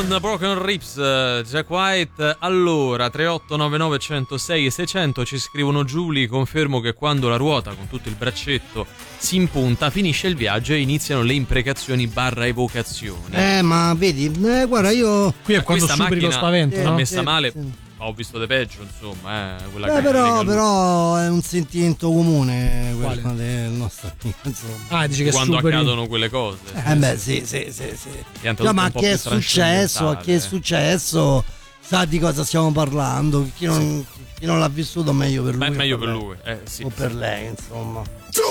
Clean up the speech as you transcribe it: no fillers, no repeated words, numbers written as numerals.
con Broken Ribs, Jack White. Allora, 3899 106 e 600 ci scrivono: Giulia, confermo che quando la ruota con tutto il braccetto si impunta finisce il viaggio e iniziano le imprecazioni / evocazioni. Ma vedi, guarda, io qui è quando superi lo spavento, è no? messa male. Ho visto de peggio, insomma, quella che però è un sentimento comune quello del nostro amico, insomma. Dici che quando superi... accadono quelle cose. Sì. No, ma chi è successo sa di cosa stiamo parlando. Chi non l'ha vissuto meglio per lui. Meglio per lui, sì. O per lei, insomma. Tu